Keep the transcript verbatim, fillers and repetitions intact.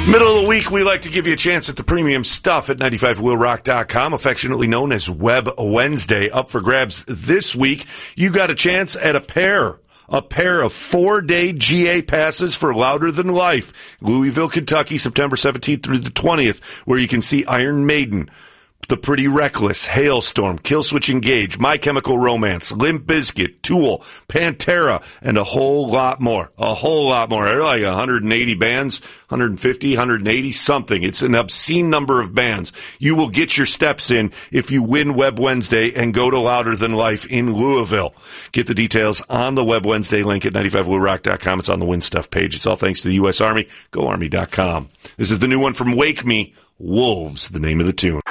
Middle of the week, we like to give you a chance at the premium stuff at ninety-five will rock dot com, affectionately known as Web Wednesday. Up for grabs this week, you got a chance at a pair. A pair of four-day G A passes for Louder Than Life. Louisville, Kentucky, September seventeenth through the twentieth, where you can see Iron Maiden, The Pretty Reckless, Hailstorm, Killswitch Engage, My Chemical Romance, Limp Bizkit, Tool, Pantera, and a whole lot more. A whole lot more. There are like one hundred eighty bands, one hundred fifty, one hundred eighty, something. It's an obscene number of bands. You will get your steps in if you win Web Wednesday and go to Louder Than Life in Louisville. Get the details on the Web Wednesday link at ninety-five will rock dot com. It's on the Win Stuff page. It's all thanks to the U S Army. Go Army dot com. This is the new one from Wake Me, Wolves, the name of the tune.